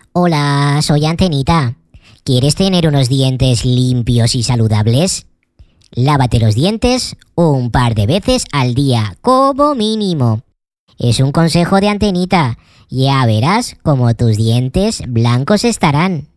Hola, soy Antenita. ¿Quieres tener unos dientes limpios y saludables? Lávate los dientes un par de veces al día, como mínimo. Es un consejo de Antenita. Ya verás cómo tus dientes blancos estarán.